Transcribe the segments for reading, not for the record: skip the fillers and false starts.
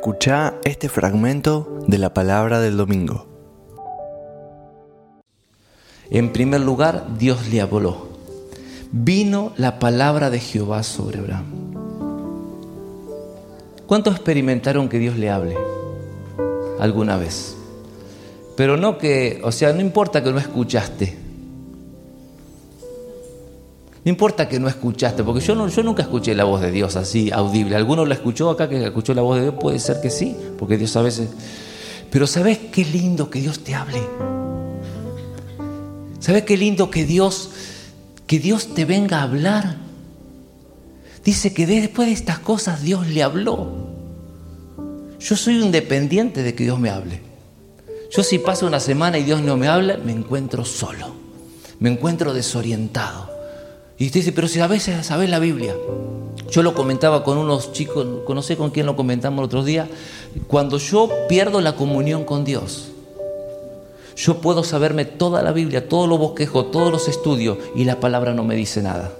Escuchá este fragmento de la palabra del domingo. En primer lugar, Dios le habló. Vino la palabra de Jehová sobre Abraham. ¿Cuántos experimentaron que Dios le hable alguna vez? Pero no no importa que no escuchaste. No importa que no escuchaste, porque yo nunca escuché la voz de Dios así, audible. ¿Alguno la escuchó acá que escuchó la voz de Dios? Puede ser que sí, porque Dios a veces... Pero ¿sabes qué lindo que Dios te hable? ¿Sabes qué lindo que Dios te venga a hablar? Dice que después de estas cosas Dios le habló. Yo soy un dependiente de que Dios me hable. Yo si paso una semana y Dios no me habla, me encuentro solo. Me encuentro desorientado. Y usted dice, pero si a veces sabes la Biblia. Yo lo comentaba con unos chicos, no sé con quién lo comentamos el otro día. Cuando yo pierdo la comunión con Dios, yo puedo saberme toda la Biblia, todos los bosquejos, todos los estudios, y la palabra no me dice nada.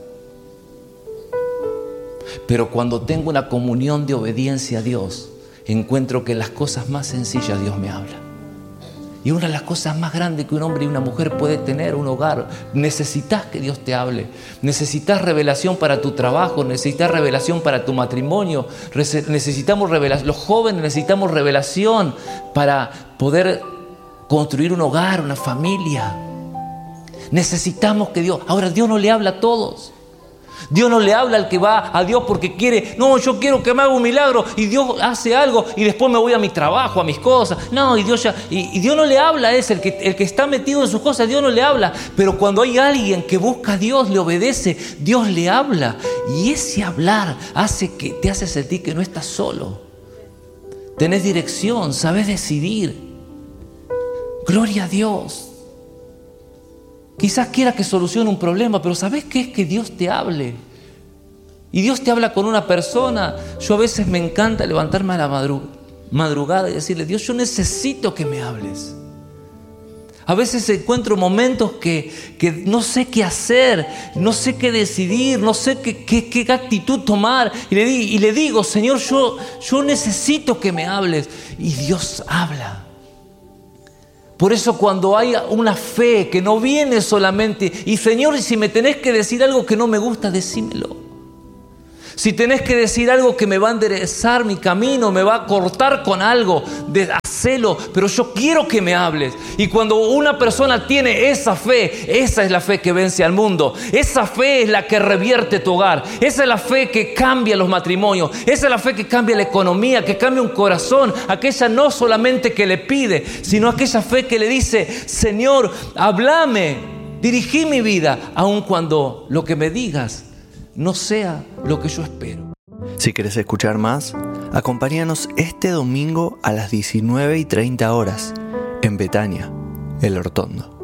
Pero cuando tengo una comunión de obediencia a Dios, encuentro que las cosas más sencillas Dios me habla. Y una de las cosas más grandes que un hombre y una mujer puede tener, un hogar, necesitas que Dios te hable. Necesitas revelación para tu trabajo, necesitas revelación para tu matrimonio, necesitamos revelación. Los jóvenes necesitamos revelación para poder construir un hogar, una familia. Necesitamos que Dios... Ahora, Dios no le habla a todos. Dios no le habla al que va a Dios porque quiere, no, yo quiero que me haga un milagro, y Dios hace algo y después me voy a mi trabajo, a mis cosas. No, y Dios no le habla a ese, el que está metido en sus cosas, Dios no le habla. Pero cuando hay alguien que busca a Dios, le obedece, Dios le habla. Y ese hablar te hace sentir que no estás solo. Tenés dirección, sabes decidir. Gloria a Dios. Quizás quiera que solucione un problema, pero ¿sabes qué es que Dios te hable? Y Dios te habla con una persona. Yo a veces me encanta levantarme a la madrugada y decirle, Dios, yo necesito que me hables. A veces encuentro momentos que no sé qué hacer, no sé qué decidir, no sé qué actitud tomar. Y le digo, Señor, yo necesito que me hables. Y Dios habla. Por eso cuando hay una fe que no viene solamente, y Señor, si me tenés que decir algo que no me gusta, decímelo. Si tenés que decir algo que me va a enderezar mi camino, me va a cortar con algo, hacelo, pero yo quiero que me hables. Y cuando una persona tiene esa es la fe que vence al mundo. Esa fe es la que revierte tu hogar. Esa es la fe que cambia los matrimonios. Esa es la fe que cambia la economía, que cambia un corazón. Aquella no solamente que le pide, sino aquella fe que le dice, Señor, háblame, dirigí mi vida, aun cuando lo que me digas no sea lo que yo espero. Si querés escuchar más, acompáñanos este domingo a las 19:30 horas en Betania, El Hortondo.